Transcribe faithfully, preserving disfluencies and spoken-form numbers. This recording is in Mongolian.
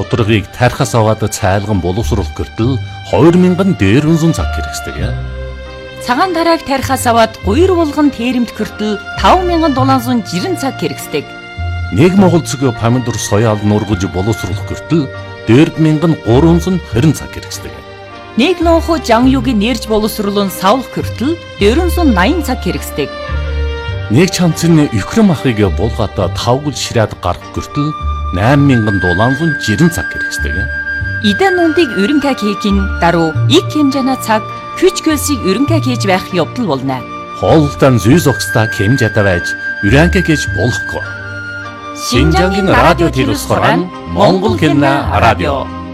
удиргыг тархас аваад цайлган боловсруулах гэртэл хоёр мянган дээр үнсэн цаг хэрэгсдэг. Цагаан тарааг тархас аваад гуйр булган тээремд хүртэл таван мянган долоон зуун жирэн цаг хэрэгсдэг. Нэг монгол цэг помидор соёал нургаж боловсруулах гэртэл дээр мянган гурван зуун хорин цаг хэрэгсдэг. Нэг лонхо жанюгийн нэрж боловсруулан савлах хүртэл дөрвөн зуун наян цаг хэрэгсдэг. Нэг чанцны Украин махыг булгаата тавгал ширээд гарах гэртэл найман мянган долоон зуун жирэн цаг хэрэгсдэг. Идэн нундыг өрөнгө хийхин даруй их хэмжээний цаг хүч хөлсийг өрөнгө хийж байх явдал болно. Хоолтон зүй зогсдаа хэмжээтэй байж өрөнгө хийж болохгүй. Шинжангийн радио телевиз хорон Монгол хэлний радио.